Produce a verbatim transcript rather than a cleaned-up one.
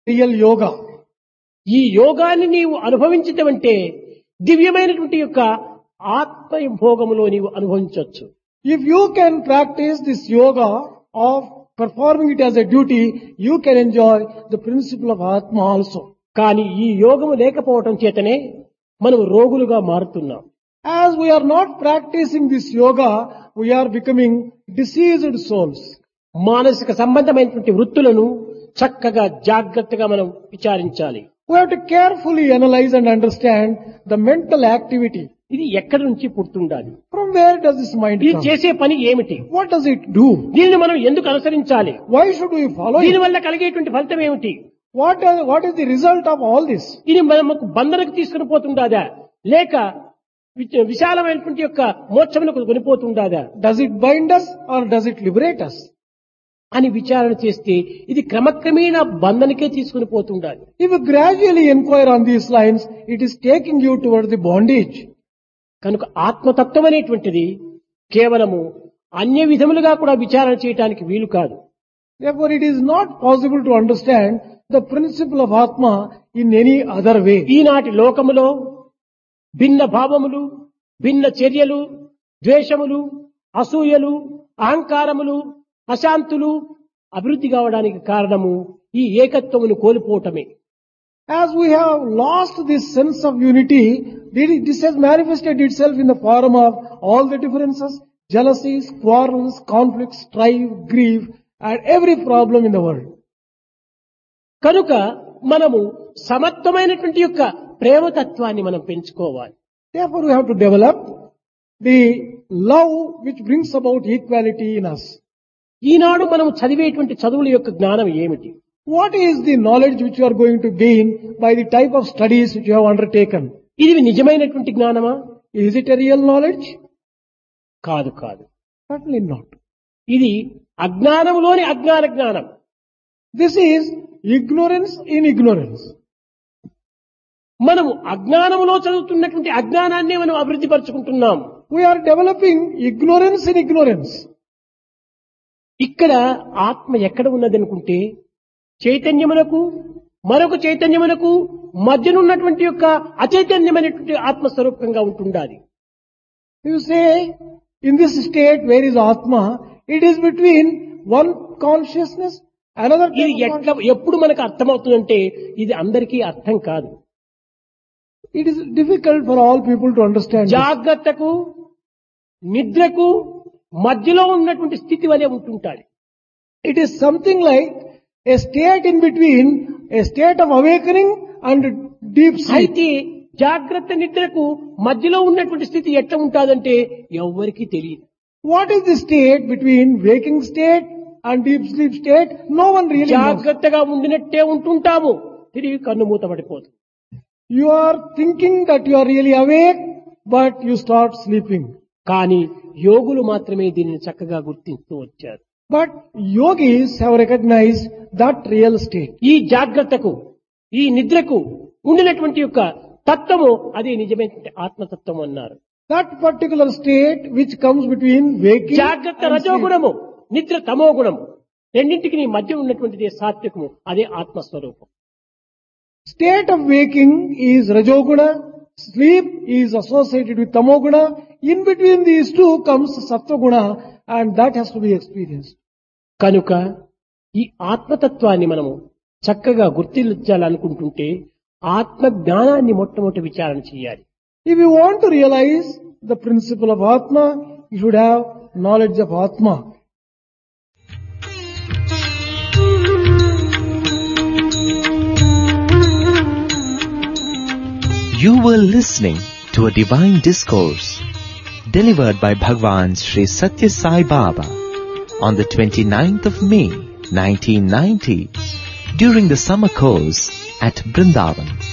real yoga. ఈ యోగాన్ని నీవు అనుభవించటమంటే దివ్యమైనటువంటి యొక్క ఆత్మ భోగములో నీవు అనుభవించవచ్చు. If you can practice this yoga of performing it as a duty, you can enjoy the principle of Atma also. కానీ ఈ యోగము లేకపోవటం చేతనే మనం రోగులుగా మారుతున్నాం. As we are not practicing this yoga, we are becoming diseased souls. మానసిక సంబంధమైనటువంటి వృత్తులను చక్కగా జాగ్రత్తగా మనం విచారించాలి. We have to carefully analyze and understand the mental activity. ఇది ఎక్కడి నుంచి పుడుతుండాలి? From where does this mind ఇది come? చేసే పని ఏమిటి? What does it do? దీనిని మనం ఎందుకు అనుసరించాలి? Why should we follow దీని it? వల్ల కలిగేటువంటి ఫలితం ఏమిటి? What, are, what is the result of all this? ఇది మనకు బంధనకు తీసుకుని పోతుండాదా లేక వి- విశాలమైనటువంటి యొక్క మోక్షమునకు కొనిపోతుండాదా Does it bind us or does it liberate us? అని విచారణ చేస్తే ఇది క్రమక్రమేణా బంధనకే తీసుకుని పోతుండాలి. If you gradually inquire on these lines, it is taking you towards the bondage. కనుక ఆత్మతత్వం అనేటువంటిది కేవలము అన్య విధములుగా కూడా విచారణ చేయడానికి వీలు కాదు. Therefore, it is not possible to understand the principle of Atma in any other way. ఈనాటి లోకములో భిన్న భావములు, భిన్న చర్యలు, ద్వేషములు, అసూయలు, అహంకారములు, అశాంతులు అభివృద్ధి కావడానికి కారణము ఈ ఏకత్వమును కోల్పోవటమే. As we have lost this sense of unity, this has manifested itself in the form of all the differences, jealousies, quarrels, conflicts, strife, grief, and every problem in the world. కనుక మనము సమత్వమైనటువంటి యొక్క ప్రేమతత్వాన్ని మనం పెంచుకోవాలి. Therefore, we have to develop the love which brings about equality in us. ఈనాడు మనం చదివేటువంటి చదువుల యొక్క జ్ఞానం ఏమిటి? What is the knowledge which you are going to gain by the type of studies which you have undertaken? ఇది నిజమైనటువంటి జ్ఞానమా? Is it a real knowledge? కాదు కాదు. Certainly not. ఇది అజ్ఞానములోని అజ్ఞాన జ్ఞానం. This is ignorance in ignorance. మనము అజ్ఞానములో చదువుతున్నటువంటి అజ్ఞానాన్ని మనం అభివృద్ధి పరుచుకుంటున్నాం. We are developing ignorance in ignorance. ఇక్కడ ఆత్మ ఎక్కడ ఉన్నదనుకుంటే చైతన్యమునకు మరొక చైతన్యమునకు మధ్యనున్నటువంటి యొక్క అచైతన్యమైనటువంటి ఆత్మస్వరూపంగా ఉంటుండాలి. You say, in this state, where is Atma? It is between one consciousness, another ఇది type of ఎట్లా consciousness. ఎప్పుడు మనకు అర్థమవుతుందంటే ఇది అందరికీ అర్థం కాదు. It is difficult for all people to understand this. జాగ్రత్తకు నిద్రకు మధ్యలో ఉన్నటువంటి స్థితి వలె ఉంటుంటాడు. It is something like a state in between, a state of awakening and deep sleep. అయితే జాగ్రత్త నిద్రకు మధ్యలో ఉన్నటువంటి స్థితి ఎట్లా ఉంటాదంటే ఎవ్వరికీ తెలియదు. What is the state between waking state and deep sleep state? No one really knows. జాగ్రత్తగా ఉండినట్టే ఉంటుంటాము, తిరిగి కన్ను మూత పడిపోతుంది. You are thinking that you are really awake, but you start sleeping. కానీ యోగులు మాత్రమే దీనిని చక్కగా గుర్తిస్తూ వచ్చారు. But yogis have recognized that real state. ఈ జాగ్రత్తకు ఈ నిద్రకు ఉండినటువంటి యొక్క తత్వము అదే నిజమైనటువంటి ఆత్మతత్వం అన్నారు. That particular state which comes between waking జాగ్రత్త and sleep. రజోగుణము, నిద్ర తమో గుణము, రెండింటికి నీ మధ్య ఉన్నటువంటిది సాత్వికము, అదే ఆత్మస్వరూపం. State of waking is Rajoguna, sleep is associated with Tamoguna. In between these two comes Sattva-guna, and that has to be experienced. కనుక ఈ ఆత్మతత్వాన్ని మనము చక్కగా గుర్తించాలనుకుంటుంటే ఆత్మ జ్ఞానాన్ని మొట్టమొదటి విచారణ చేయాలి. If you want to realize the principle of Atma, you should have knowledge of Atma. You were listening to a divine discourse delivered by Bhagwan Sri Satya Sai Baba on the twenty-ninth of May nineteen ninety during the summer course at Brindavan.